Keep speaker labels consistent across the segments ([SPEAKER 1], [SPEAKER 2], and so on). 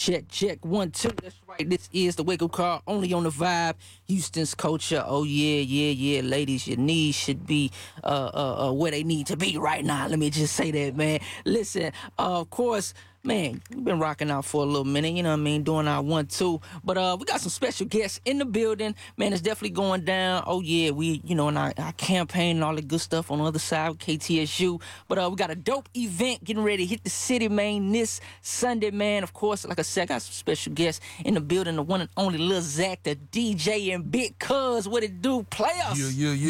[SPEAKER 1] Check 1 2. That's right. This is the wake up call only on the Vibe. Houston's culture. Oh yeah. Ladies, your knees should be where they need to be right now. Let me just say that, man. Listen, of course, man, we've been rocking out for a little minute, you know what I mean, doing our 1 2. But we got some special guests in the building. Man, it's definitely going down. Oh yeah, we, you know, in our campaign and all the good stuff on the other side with KTSU. But we got a dope event getting ready to hit the city, man, this Sunday, man. Of course, like I said, I got some special guests in the building. The one and only Lil Zach, the DJ and Big Cuz. What it do? Play us.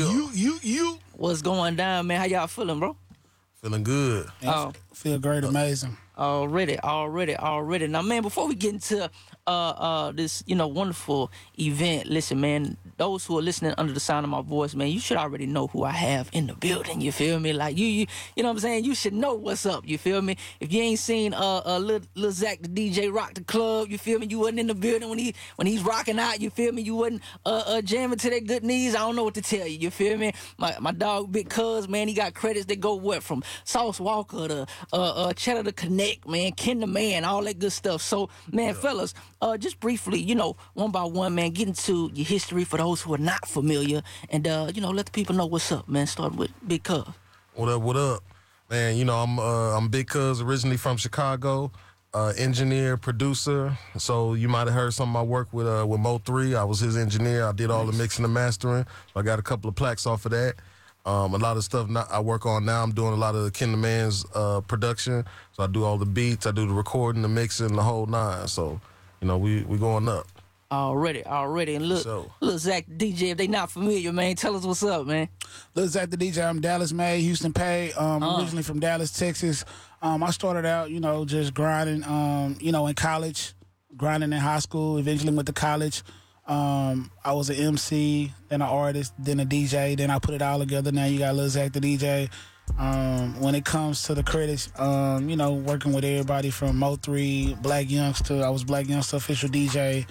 [SPEAKER 2] You.
[SPEAKER 1] What's going down, man? How y'all feeling, bro?
[SPEAKER 2] Feeling good.
[SPEAKER 3] Feel great, amazing.
[SPEAKER 1] Already. Now, man, before we get into this, you know, wonderful event, listen, man, those who are listening under the sound of my voice, man, you should already know who I have in the building. You feel me? Like you know what I'm saying? You should know what's up. You feel me? If you ain't seen Lil Zach, the DJ, rock the club, you feel me? You wasn't in the building when he's rocking out. You feel me? You wasn't jamming to their good knees. I don't know what to tell you. You feel me? My dog Big Cuz, man, he got credits that go what from Sauce Walker to Cheddar the Connect, man, Ken the Man, all that good stuff. So, man, fellas, just briefly, you know, one by one, man, get into your history for those who are not familiar, and you know, let the people know what's up, man. Starting with Big Cuz.
[SPEAKER 2] What up? Man, you know, I'm Big Cuz, originally from Chicago, engineer, producer. So you might have heard some of my work with Mo3. I was his engineer. I did all the mixing and mastering. I got a couple of plaques off of that. A lot of stuff I work on now. I'm doing a lot of the Ken the Man's production. So I do all the beats, I do the recording, the mixing, the whole nine. So, you know, we going up.
[SPEAKER 1] Already. And look, Lil Zach the DJ, if they not familiar, man, tell us what's up, man.
[SPEAKER 3] Lil Zach the DJ, I'm Dallas made, Houston paid, originally from Dallas, Texas. I started out, you know, just grinding, you know, in college, grinding in high school, eventually went to college. I was an MC, then an artist, then a DJ, then I put it all together. Now you got Lil Zach the DJ. When it comes to the credits, you know, working with everybody from Mo3, Black Youngster. I was Black Youngster official DJ.